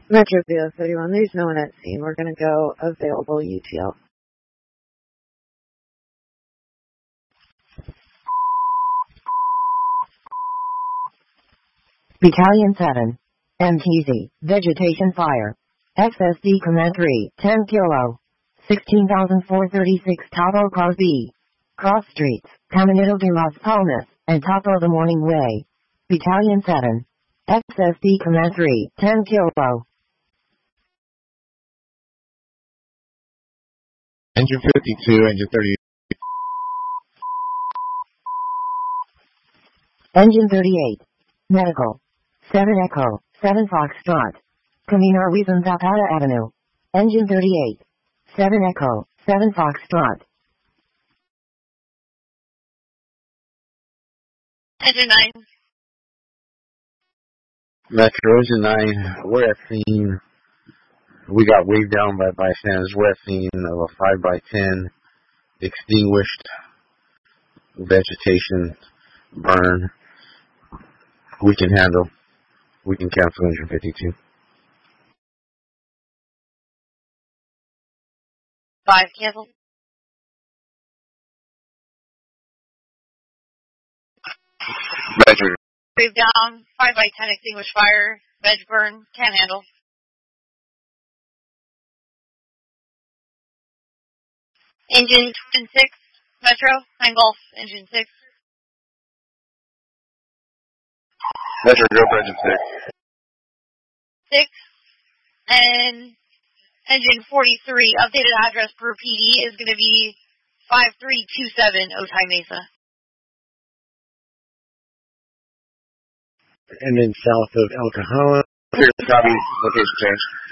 Metro Theo 31, there's no one at scene. We're going to go available UTL. Battalion 7. MTZ, Vegetation Fire. XSD Command 3, 10 Kilo. 16,436 Topo Crosby. Cross Streets, Caminito de las Palmas, and Topo the Morning Way. Battalion 7. XSD Command 3, 10 Kilo. Engine 52, engine 30. Engine 38. Medical. 7 Echo, 7 Foxtrot. Camino Ruizan Zapata Avenue. Engine 38. 7 Echo, 7 Foxtrot. Engine 9. Metro Engine 9, we're at scene. We got waved down by bystanders. We're at scene of a 5x10 extinguished vegetation burn. We can handle. We can cancel engine 52. 5 cancel. Metro. Wave down, 5x10 extinguished fire, veg burn, can't handle. Engine 6, Metro, 9 Golf, engine 6. Metro, go for engine 6. 6, and engine 43, updated address per PD is going to be 5327 Otay Mesa. And then south of El Cajon. Clear, copy, location change.